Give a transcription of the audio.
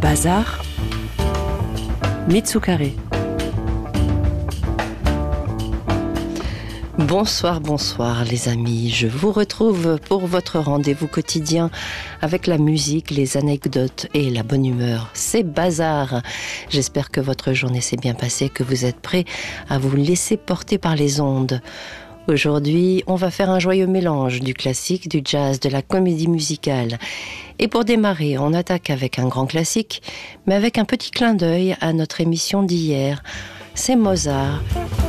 Bazar, Mitsukare. Bonsoir, bonsoir les amis, je vous retrouve pour votre rendez-vous quotidien avec la musique, les anecdotes et la bonne humeur. C'est Bazar. J'espère que votre journée s'est bien passée, que vous êtes prêts à vous laisser porter par les ondes. Aujourd'hui, on va faire un joyeux mélange du classique, du jazz, de la comédie musicale. Et pour démarrer, on attaque avec un grand classique, mais avec un petit clin d'œil à notre émission d'hier. C'est Mozart